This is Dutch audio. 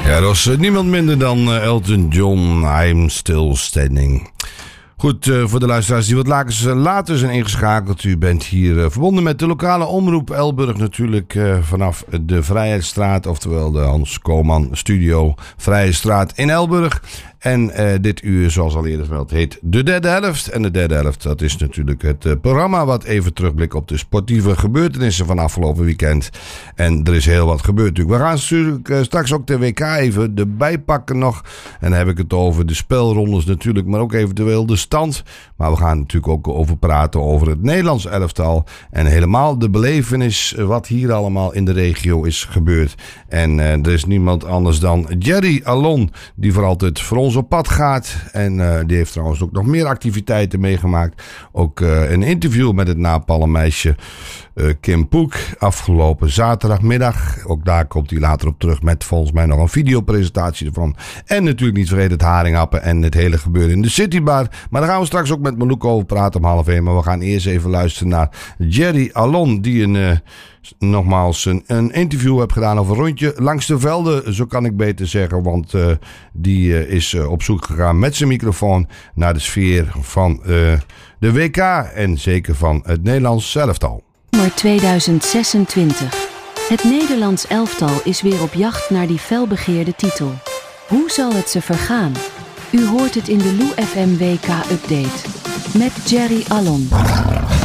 Ja, dat was niemand minder dan Elton John, I'm Still Standing. Goed, voor de luisteraars die wat later zijn ingeschakeld. U bent hier verbonden met de lokale omroep Elburg natuurlijk vanaf de Vrijheidsstraat. Oftewel de Hans Koolman Studio Vrijheidsstraat in Elburg. En dit uur, zoals al eerder vermeld, heet De Derde Helft. En De Derde Helft, dat is natuurlijk het programma wat even terugblikt op de sportieve gebeurtenissen van afgelopen weekend. En er is heel wat gebeurd natuurlijk. We gaan natuurlijk straks ook de WK even erbij pakken nog. En dan heb ik het over de spelrondes natuurlijk, maar ook eventueel de stand. Maar we gaan natuurlijk ook over praten over het Nederlands elftal. En helemaal de belevenis wat hier allemaal in de regio is gebeurd. En er is niemand anders dan Jerry Alon, die voor altijd voor ons op pad gaat. En die heeft trouwens ook nog meer activiteiten meegemaakt. Ook een interview met het Napalm-meisje Kim Poek afgelopen zaterdagmiddag. Ook daar komt hij later op terug met volgens mij nog een videopresentatie ervan. En natuurlijk niet vergeten het haringhappen en het hele gebeuren in de Citybar. Maar daar gaan we straks ook met Malouk over praten om 12:30. Maar we gaan eerst even luisteren naar Jerry Alon, die nogmaals een interview heeft gedaan over een rondje langs de velden. Zo kan ik beter zeggen, want die is op zoek gegaan met zijn microfoon naar de sfeer van de WK en zeker van het Nederlands elftal. 2026. Het Nederlands elftal is weer op jacht naar die felbegeerde titel. Hoe zal het ze vergaan? U hoort het in de Lou FM WK Update met Jerry Alon.